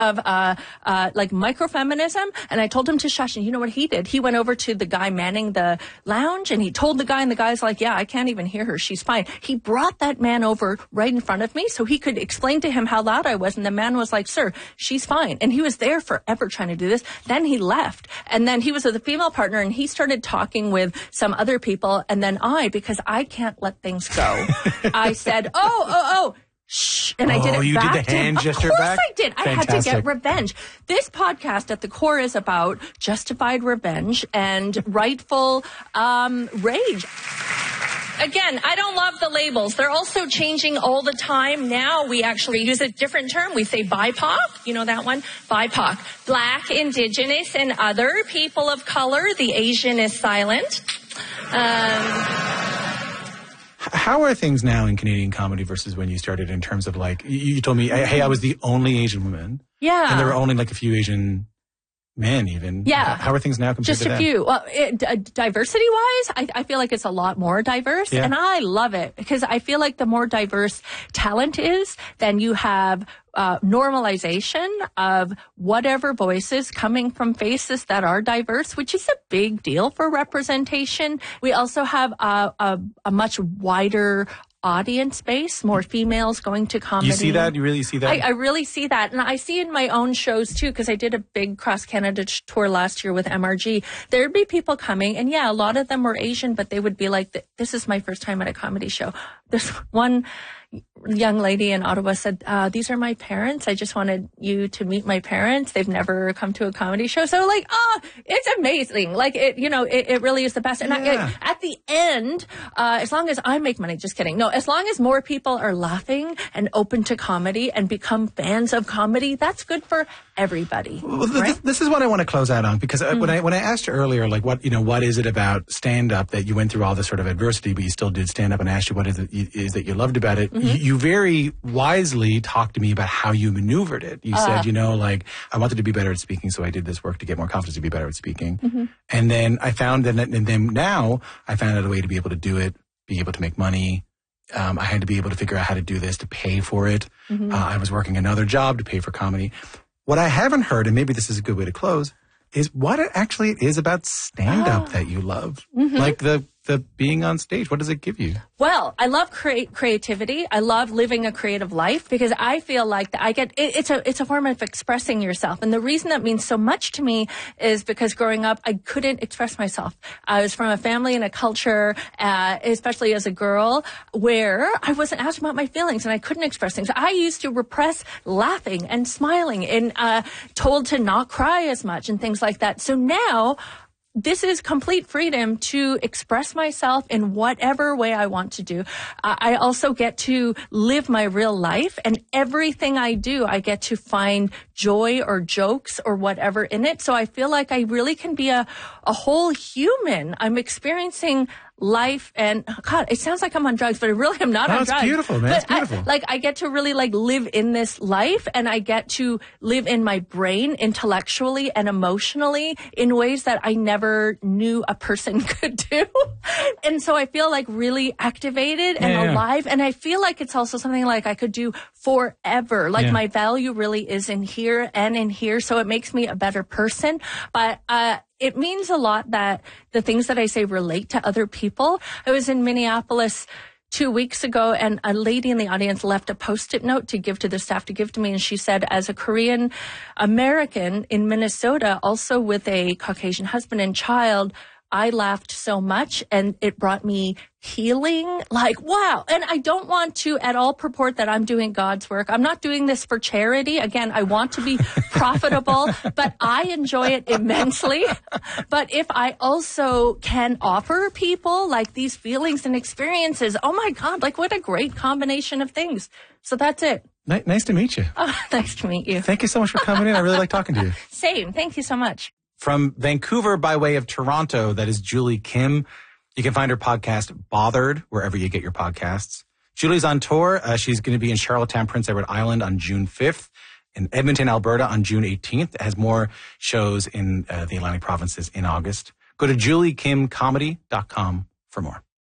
of like microfeminism, and I told him to shush. And you know what he did? He went over to the guy manning the lounge, and he told the guy, and the guy's like, yeah, I can't even hear her. She's fine. He brought that man over right in front of me so he could explain to him how loud I was, and the man was like, sir, she's fine. And he was there forever trying to do this. Then he left, and then he was with a female partner, and he started talking with some other people, and then because I can't let things go, I said, oh, shh. And I did it back did the hand to him. gesture Of course back? I did. I had to get revenge. This podcast at the core is about justified revenge and rightful rage. Again, I don't love the labels. They're also changing all the time. Now we actually use a different term. We say BIPOC. You know that one? BIPOC. Black, Indigenous, and other people of color. The Asian is silent. How are things now in Canadian comedy versus when you started in terms of like, you told me, hey, I was the only Asian woman. Yeah. And there were only like a few Asian men even. Yeah. How are things now compared to that? Just a few. Well, diversity-wise, I feel like it's a lot more diverse. Yeah. And I love it because I feel like the more diverse talent is, then you have normalization of whatever voices coming from faces that are diverse, which is a big deal for representation. We also have a much wider audience base, more females going to comedy. You see that? You really see that? I really see that. And I see in my own shows too, because I did a big cross-Canada tour last year with MRG. There'd be people coming, and yeah, a lot of them were Asian, but they would be like, this is my first time at a comedy show. There's one young lady in Ottawa said, these are my parents. I just wanted you to meet my parents. They've never come to a comedy show. So like, it's amazing. Like it really is the best. And at the end, as long as I make money, just kidding. No, as long as more people are laughing and open to comedy and become fans of comedy, that's good for everybody. Well, right? This is what I want to close out on, because when I asked you earlier, like what is it about stand up that you went through all this sort of adversity, but you still did stand up, and asked you what is that you loved about it. You very wisely talked to me about how you maneuvered it. You said, like, I wanted to be better at speaking, so I did this work to get more confidence to be better at speaking. And then I found that, and then now I found out a way to be able to do it, be able to make money. I had to be able to figure out how to do this to pay for it. I was working another job to pay for comedy. What I haven't heard, and maybe this is a good way to close, is what it actually is about stand-up that you love. Like the being on stage. What does it give you? Well, I love creativity. I love living a creative life because I feel like it's a form of expressing yourself. And the reason that means so much to me is because growing up, I couldn't express myself. I was from a family and a culture, especially as a girl, where I wasn't asked about my feelings and I couldn't express things. I used to repress laughing and smiling and told to not cry as much and things like that. So now, this is complete freedom to express myself in whatever way I want to do. I also get to live my real life, and everything I do, I get to find joy or jokes or whatever in it. So I feel like I really can be a whole human. I'm experiencing life, and God, it sounds like I'm on drugs, but I really am not on drugs. It's beautiful, man. It's beautiful. I get to really live in this life, and I get to live in my brain intellectually and emotionally in ways that I never knew a person could do. And so I feel like really activated and alive. And I feel like it's also something like I could do forever. Like my value really is in here and in here. So it makes me a better person. But, it means a lot that the things that I say relate to other people. I was in Minneapolis 2 weeks ago, and a lady in the audience left a Post-it note to give to the staff to give to me. And she said, as a Korean American in Minnesota, also with a Caucasian husband and child, I laughed so much and it brought me healing. Like, wow. And I don't want to at all purport that I'm doing God's work. I'm not doing this for charity. Again, I want to be profitable, but I enjoy it immensely. But if I also can offer people like these feelings and experiences, oh my God, like what a great combination of things. So that's it. Nice to meet you. Oh, nice to meet you. Thank you so much for coming in. I really like talking to you. Same. Thank you so much. From Vancouver by way of Toronto, that is Julie Kim. You can find her podcast, Bothered, wherever you get your podcasts. Julie's on tour. She's going to be in Charlottetown, Prince Edward Island on June 5th, in Edmonton, Alberta on June 18th. It has more shows in the Atlantic provinces in August. Go to juliekimcomedy.com for more.